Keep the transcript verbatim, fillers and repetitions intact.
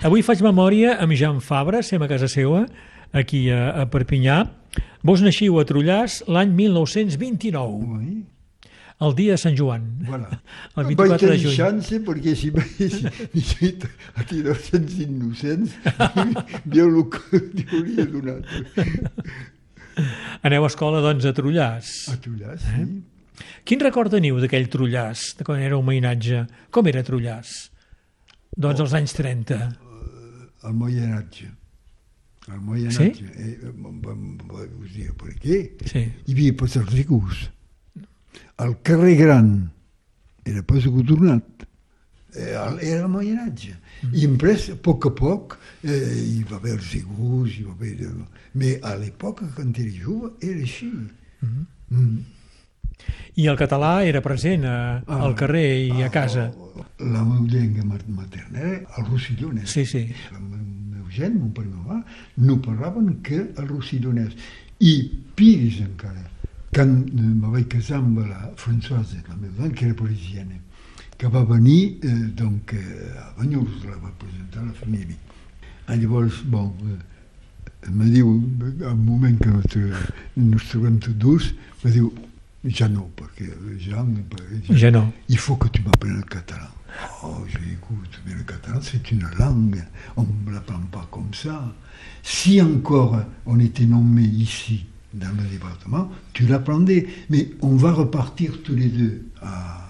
Avui faig memòria amb Jean Fabra, sem a casa seva, aquí a, a Perpinyà. Vos naixiu a Trullàs l'any mil nou-cents vint-i-nou, Oui. el dia de Sant Joan, Voilà. el vint-i-quatre de Vaig tenir juny. chance perquè si mi siete aquí dos cents innocents, Déu lo que li hauria donat. Aneu a escola, doncs, a Trullàs. A Trullàs, sí. Quin record teniu d'aquell Trullàs, de quan era un veïnatge? Com era Trullàs? Doncs als anys trenta. Al Moyen-Âge. Al Moyen-Âge. Sí? Eh, us dir per què? Sí. Hi havia pas els ricos. El carrer Gran era pas agotornat. Era el Moyen-Âge. Mm. I després, a poc a poc, eh, hi va haver els ricos, hi va haver... Però a l'època, quan era jove, era així. Mm. Mm. I el català era present a, ah, al carrer i a casa. Ah, la meva llengua materna era el rossillonès. Sí, sí. El meu gent, mon pare i meu mare, no parlaven que el rossillonès. I pires encara, quan me vaig casar amb la Françoise, la meva dona, que era parisiana, que va venir eh, donc, a Banyuls, la va presentar a la família. I llavors, bon, eh, me diu, al moment que ens trobem tots dos, me diu, ja no, perquè Jean, ja, ja no. Il faut que tu m'apprennes le catalan. Oh, je dis, écoute, mais le catalan, c'est une langue. On ne l'apprend pas comme ça. Si encore on était nommé ici, dans le département, tu l'apprendais. Mais on va repartir tous les deux à